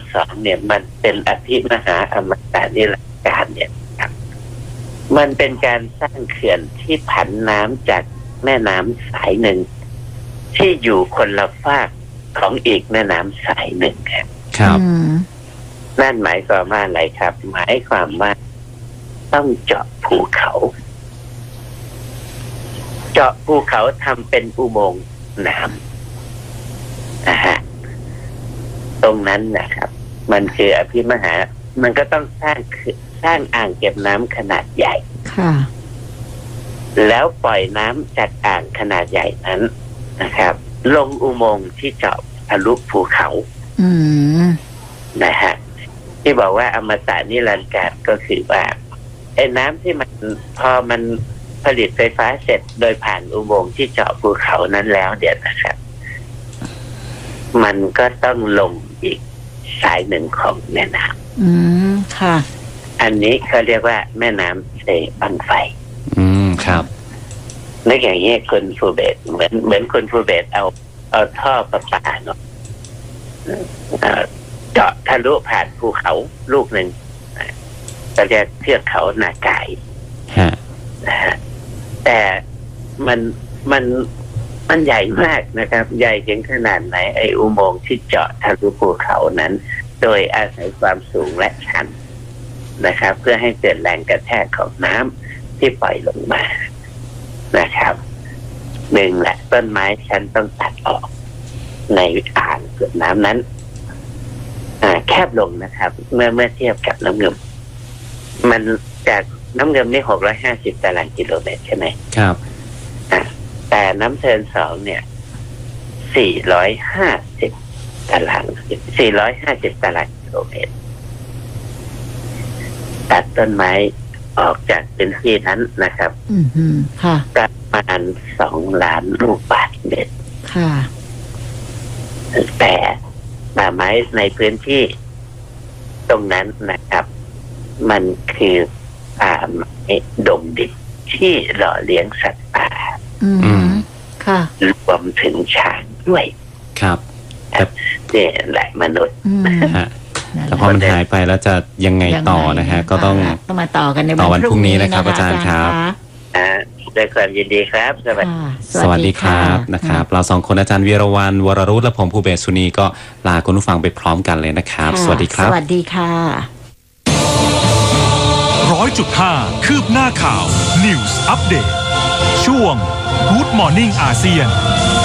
2เนี่ยมันเป็นอภิมหาอมตะนิรันดร์การเนี่ยครับมันเป็นการสร้างเขื่อนที่ผันน้ำจากแม่น้ำสายหนึ่งที่อยู่คนละฝากของอีกแม่น้ำสายหนึ่งครับครับนั่นหมายความว่าอะไรครับหมายความว่าต้องเจาะภูเขาทำเป็นอุโมงค์น้ำนะฮะตรงนั้นนะครับมันคืออภิมหามันก็ต้องสร้างอ่างเก็บน้ำขนาดใหญ่ค่ะแล้วปล่อยน้ำจากอ่างขนาดใหญ่นั้นนะครับลงอุโมงค์ที่เจาะทะลุภูเขานะฮะที่บอกว่าอมตะนิรันดร์การก็คือว่าไอ้น้ำที่มันพอมันผลิตไฟฟ้าเสร็จโดยผ่านอุโมงค์ที่เจาะภูเขานั้นแล้วเดี๋ยวนะครับมันก็ต้องลงอีกสายหนึ่งของแม่น้ำค่ะอันนี้เขาเรียกว่าแม่น้ำเซบังไฟครับนึกอย่างนี้คนฟูเบตเหมือนคนฟูเบตเอาท่อประปาเนาะเจาะทะลุผ่านภูเขาลูกหนึ่งก็เรียกเทือกเขานากายนะฮะแต่มันใหญ่มากนะครับใหญ่ถึงขนาดไหนไอ้อุโมงค์ที่เจาะทะลุภูเขานั้นโดยอาศัยความสูงและชันนะครับเพื่อให้เกิดแรงกระแทกของน้ำที่ปล่อยลงมานะครับหนึ่งแหละต้นไม้ฉันต้องตัดออกในอ่างเก็บน้ำนั้นแคบลงนะครับเมื่อเทียบกับน้ำเงิมมันจากน้ำเงิมนี่650 ตารางกิโลเมตรใช่ไหมครับแต่น้ำเทิน2เนี่ย450 ตารางกิโลเมตรตัดต้นไม้ออกจากพื้นที่นั้นนะครับค่ะประมาณ2 ล้านลูกบาศก์เมตรค่ะแต่ป่าไม้ในพื้นที่ตรงนั้นนะครับมันคือป่าไม้ดงดิบที่หล่อเลี้ยงสัตว์ป่าค่ะรวมถึงช้างด้วยครับนี่แหละมนุษย์แต่พอมันหายไปแล้วจะยังไงต่อนะฮะก็ต้องมาต่อกันในวันพรุ่งนี้นะครับอาจารย์ครับด้วยความยินดีครับสวัสดีครับนะครับเรา2คนอาจารย์วีรวรรณวรรุตและผมภูเบศสุนีก็ลาคุณผู้ฟังไปพร้อมกันเลยนะครับสวัสดีครับสวัสดีค่ะ 100.5 คืบหน้าข่าว News Update ช่วง Good Morning อาเซียน